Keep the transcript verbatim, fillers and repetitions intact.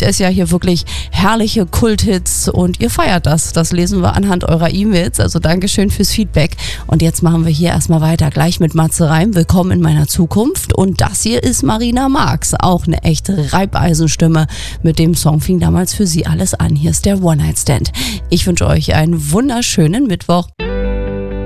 es ja hier wirklich herrliche Kulthits und ihr feiert das. Das lesen wir anhand eurer E-Mails. Also Dankeschön fürs Feedback. Und jetzt machen wir hier erstmal weiter. Gleich mit Matze Reim. Willkommen in meiner Zukunft. Und das hier ist Marina Marx. Auch eine echte Reibeisenstimme. Mit dem Song fing damals für sie alles an. Hier ist der One-Night-Stand. Ich wünsche euch einen wunderschönen Mittwoch.